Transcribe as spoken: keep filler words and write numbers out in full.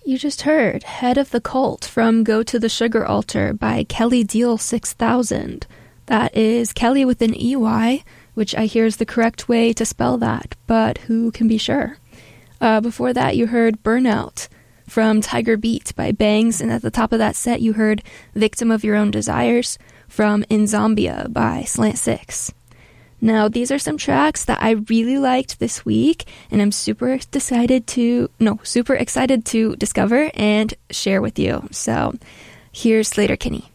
You just heard Head of the Cult from Go to the Sugar Altar by Kelly Deal six thousand. That is Kelly with an E Y, which I hear is the correct way to spell that, but who can be sure? Uh, before that, you heard Burnout from Tiger Beat by Bangs, and at the top of that set, you heard Victim of Your Own Desires from In Zombia by Slant Six. Now, these are some tracks that I really liked this week, and I'm super decided to, no, super excited to discover and share with you. So, here's Sleater-Kinney.